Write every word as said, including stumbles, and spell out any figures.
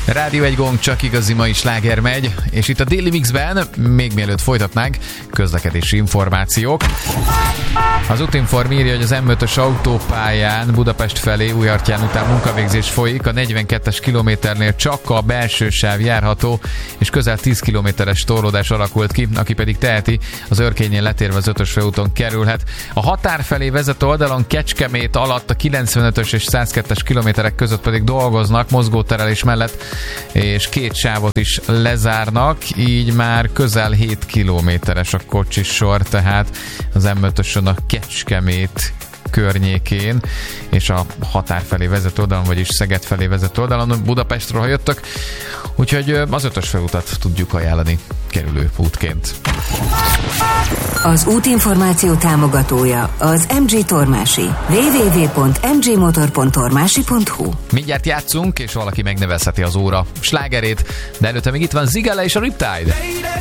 Rádió egy gong, csak igazi mai sláger megy, és itt a Daily Mixben, még mielőtt folytatnánk, közlekedési információk. Az Utinform írja, hogy az em ötös autópályán Budapest felé Újhartyán után munkavégzés folyik, a negyvenkettes kilométernél csak a belső sáv járható, és közel tíz kilométeres torlódás alakult ki, aki pedig teheti, az Örkényén letérve az ötös főúton kerülhet. A határ felé vezető oldalon Kecskemét alatt a kilencvenötös és százkettes kilométerek között pedig dolgoznak mozgóterelés mellett, és két sávot is lezárnak, így már közel hét kilométeres a kocsisor, tehát az em ötösön a Kecskemét környékén, és a határ felé vezető oldalon, vagyis Szeged felé vezető oldalon, Budapestről, ha jöttök, úgyhogy az ötös főutat tudjuk ajánlani kerülő útként. Az útinformáció támogatója az em gé Tormási. double-u double-u double-u pont em gé motor pont tormási pont hu. Mindjárt játszunk, és valaki megnevezheti az óra slágerét, de előtte még itt van Zigala és a Riptide.